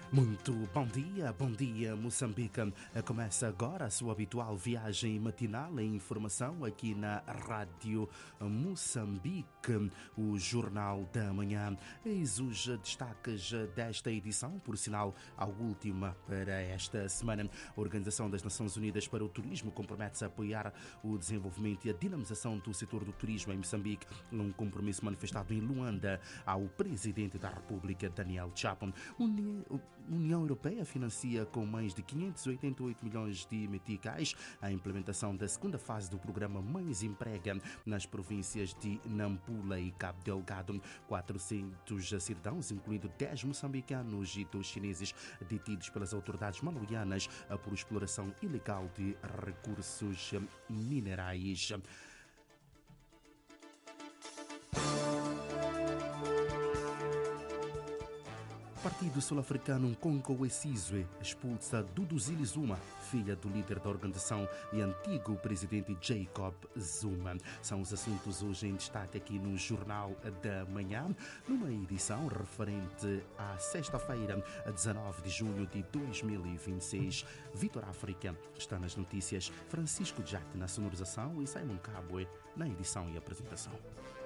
Muito bom dia Moçambique. Começa agora a sua habitual viagem matinal em informação aqui na Rádio Moçambique, o Jornal da Manhã. Eis os destaques desta edição, por sinal a última para esta semana. A Organização das Nações Unidas para o Turismo compromete-se a apoiar o desenvolvimento e a dinamização do setor do turismo em Moçambique, num compromisso manifestado em Luanda ao Presidente da República, Daniel Chapo. União Europeia financia com mais de 588 milhões de meticais a implementação da segunda fase do programa Mães Emprega nas províncias de Nampula e Cabo Delgado. 400 cidadãos, incluindo 10 moçambicanos e 2 chineses, detidos pelas autoridades maluianas por exploração ilegal de recursos minerais. O Partido Sul-Africano Congo Sizwe expulsa Duduzile Zuma, filha do líder da organização e antigo presidente Jacob Zuma. São os assuntos hoje em destaque aqui no Jornal da Manhã, numa edição referente à sexta-feira, 19 de junho de 2026. Vitor África está nas notícias, Francisco Jack na sonorização e Simon Cabwe na edição e apresentação.